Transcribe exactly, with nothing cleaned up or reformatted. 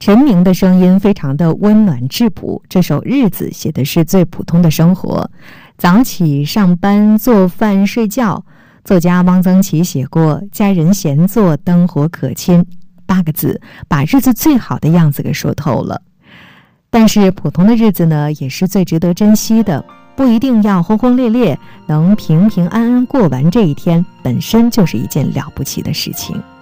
陈明的声音非常的温暖质朴，这首《日子》写的是最普通的生活，早起上班、做饭、睡觉。作家汪曾祺写过“家人闲坐，灯火可亲”，八个字把日子最好的样子给说透了。但是普通的日子呢，也是最值得珍惜的，不一定要轰轰烈烈，能平平安安过完这一天，本身就是一件了不起的事情。